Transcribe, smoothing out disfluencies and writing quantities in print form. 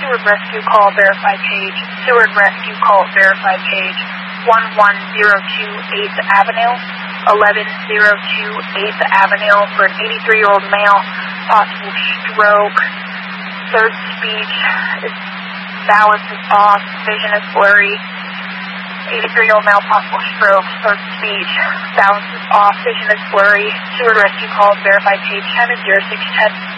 Seward Rescue Call Verified Page. Seward Rescue Call Verified Page. 1102 8th Avenue. 1102 8th Avenue for an 83-year-old male, possible stroke. Third speech, balance is off, vision is blurry. 83-year-old male, possible stroke. Third speech, balance is off, vision is blurry. Seward Rescue Call Verified Page. Time is 0610.